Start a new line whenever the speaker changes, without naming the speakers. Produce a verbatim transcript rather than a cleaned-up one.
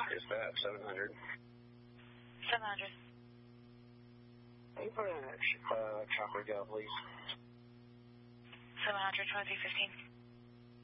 Dispatch, seven hundred.
seven hundred.
Can you put in a uh, chopper go, please?
seven hundred, twenty-three fifteen.